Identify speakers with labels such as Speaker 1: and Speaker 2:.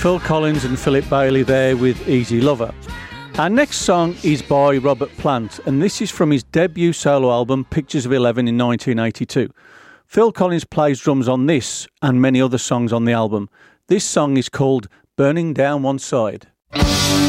Speaker 1: Phil Collins and Philip Bailey there with Easy Lover. Our next song is by Robert Plant, and this is from his debut solo album Pictures of 11 in 1982. Phil Collins plays drums on this and many other songs on the album. This song is called Burning Down One Side.